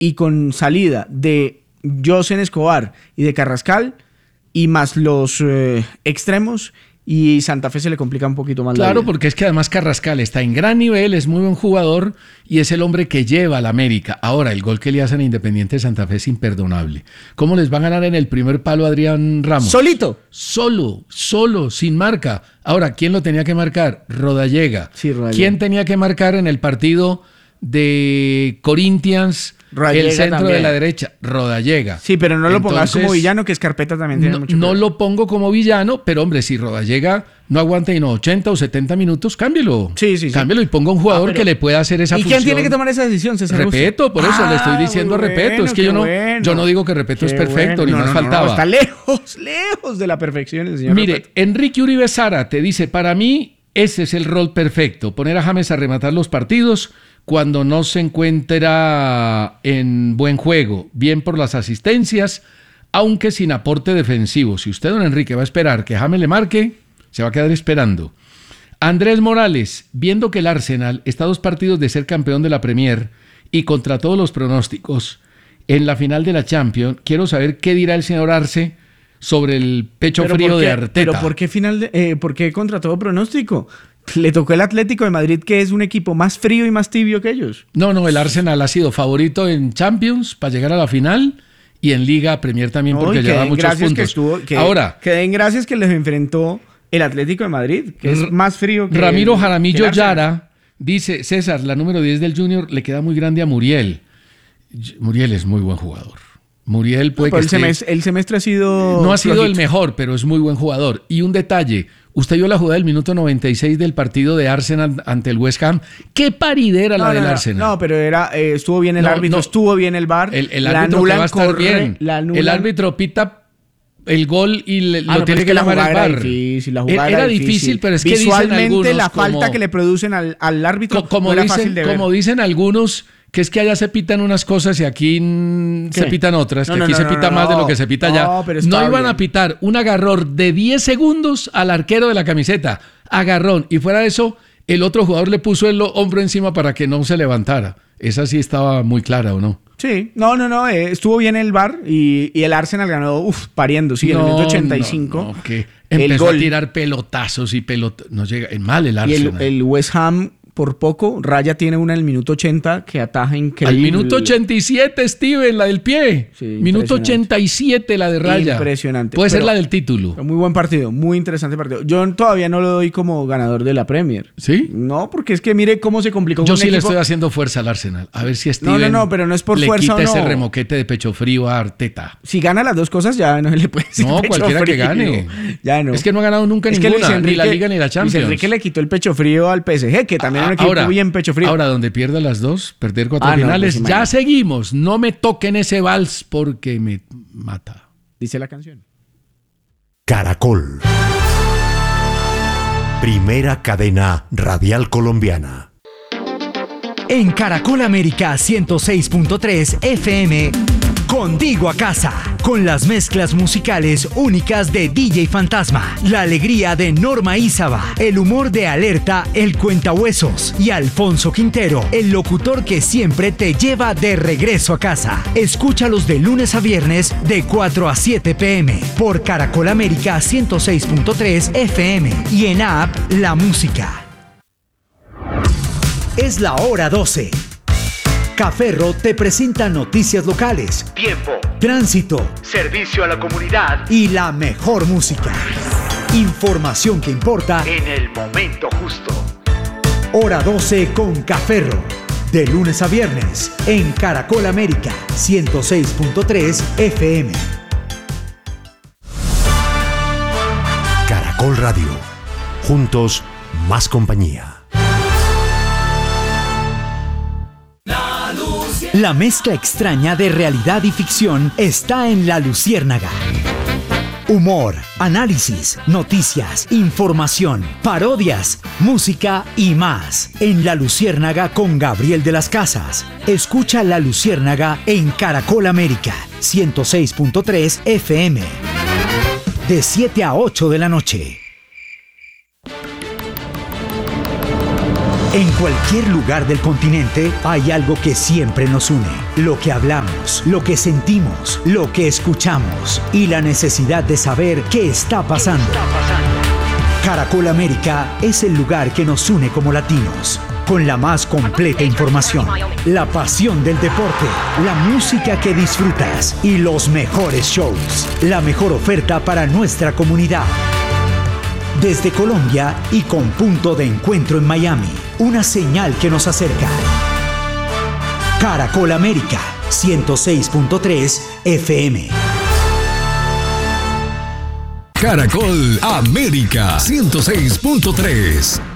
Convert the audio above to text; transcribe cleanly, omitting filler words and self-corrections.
y con salida de Josen Escobar y de Carrascal, y más los extremos, y Santa Fe se le complica un poquito más la vida. Claro, porque es que además Carrascal está en gran nivel, es muy buen jugador y es el hombre que lleva a la América. Ahora, el gol que le hacen a Independiente de Santa Fe es imperdonable. ¿Cómo les va a ganar en el primer palo a Adrián Ramos? Solito. Solo, sin marca. Ahora, ¿quién lo tenía que marcar? Rodallega. Sí, Rodallega. ¿Quién tenía que marcar en el partido de Corinthians? Rodallega el centro también. de la derecha, Rodallega. Sí, pero no lo pongas Entonces, como villano, que Escarpeta también tiene mucho que no ver. lo pongo como villano, pero hombre, si Rodallega no aguanta y no 80 o 70 minutos, cámbielo. Sí. Cámbielo y ponga un jugador pero- que le pueda hacer esa ¿Y función. quién tiene que tomar esa decisión, César Augusto? Repeto, por eso le estoy diciendo muy Repeto. bueno, Es que qué yo bueno. no digo que Repeto es Qué perfecto, bueno. ni más No, faltaba. está lejos de la perfección el señor Mire, Repeto. Enrique Uribe Sara te dice, para mí ese es el rol perfecto, poner a James a rematar los partidos cuando no se encuentra en buen juego, bien por las asistencias, aunque sin aporte defensivo. Si usted, don Enrique, va a esperar que James le marque, se va a quedar esperando. Andrés Morales, viendo que el Arsenal está a 2 partidos de ser campeón de la Premier y contra todos los pronósticos en la final de la Champions, quiero saber qué dirá el señor Arce sobre el pecho Pero frío ¿por qué? de Arteta. Pero ¿por qué contra todo pronóstico? Le tocó el Atlético de Madrid, que es un equipo más frío y más tibio que ellos. No, el Arsenal ha sido favorito en Champions para llegar a la final y en Liga Premier también porque y que lleva den muchos gracias puntos. Ahora, que den gracias que les enfrentó el Atlético de Madrid, que es más frío que Ramiro que Jaramillo el Arsenal. Yara dice, César, la número 10 del Junior le queda muy grande a Muriel. Muriel es muy buen jugador. Muriel puede Pero que el semestre ha sido no ha sido flojito. el mejor, pero es muy buen jugador. Y un detalle, usted vio la jugada del minuto 96 del partido de Arsenal ante el West Ham. ¡Qué paridera la del Arsenal! No, pero estuvo bien el No, árbitro, no. estuvo bien el VAR. El la árbitro que anulan, va a estar bien. la anulan. El árbitro pita el gol y lo no, pero tiene es que la llamar jugada el era VAR. difícil, la jugada Era difícil, pero es que dicen visualmente algunos la falta como- que le producen al árbitro como no era dicen, fácil de ver. como dicen algunos, que es que allá se pitan unas cosas y aquí se pitan otras, que aquí se pita más de lo que se pita allá. No, pero está No iban bien. a pitar un agarrón de 10 segundos al arquero de la camiseta. Agarrón. Y fuera de eso, el otro jugador le puso el hombro encima para que no se levantara. Esa sí estaba muy clara, ¿o no? Sí, estuvo bien el VAR y el Arsenal ganó, pariendo, sí, en el minuto 85. Que el empezó gol. a tirar pelotazos y no llega, mal el Y Arsenal. el West Ham, por poco, Raya tiene una en el minuto 80 que ataja increíble. Al minuto 87, Steven, la del pie. Sí, Minuto impresionante. 87, la de Raya. Impresionante. Puede ser Pero- la del título. Muy buen partido, muy interesante partido. Yo todavía no lo doy como ganador de la Premier. ¿Sí? No, porque es que mire cómo se complicó. Yo con sí un le equipo- estoy haciendo fuerza al Arsenal. A ver si Steven No, pero no es por le fuerza quita o no. ese remoquete de pecho frío a Arteta. Si gana las dos cosas, ya no le puede decir No, pecho cualquiera que frío. gane. Ya no. Es que no ha ganado nunca Es que ninguna, Luis ni la Enrique- Liga ni la Champions. Luis Enrique le quitó el pecho frío al PSG, que también era un equipo Ahora, bien pecho frío. Ahora, donde pierda las dos, perder 4 Ah, no, finales, pues ya imagínate. seguimos. No me toquen ese vals porque me mata. Dice la canción. Caracol. Primera cadena radial colombiana. En Caracol América 106.3 FM, contigo a casa, con las mezclas musicales únicas de DJ Fantasma, la alegría de Norma Ízaba, el humor de Alerta, el Cuentahuesos y Alfonso Quintero, el locutor que siempre te lleva de regreso a casa. Escúchalos de lunes a viernes de 4 a 7 p.m. por Caracol América 106.3 FM y en app La Música. Es la hora 12. Caferro te presenta noticias locales, Tiempo, tránsito servicio a la comunidad y la mejor música. Información que importa. en el momento justo. Hora 12 con Caferro. De lunes a viernes en Caracol América 106.3 FM. Caracol Radio. Juntos, más compañía. La mezcla extraña de realidad y ficción está en La Luciérnaga. Humor, análisis, noticias, información, parodias, música y más. En La Luciérnaga con Gabriel de las Casas. Escucha La Luciérnaga en Caracol América 106.3 FM. De 7 a 8 de la noche. En cualquier lugar del continente hay algo que siempre nos une. Lo que hablamos, lo que sentimos, lo que escuchamos y la necesidad de saber qué está pasando. Caracol América es el lugar que nos une como latinos, con la más completa información, la pasión del deporte, la música que disfrutas y los mejores shows, la mejor oferta para nuestra comunidad. Desde Colombia y con punto de encuentro en Miami, una señal que nos acerca. Caracol América, 106.3 FM. Caracol América 106.3.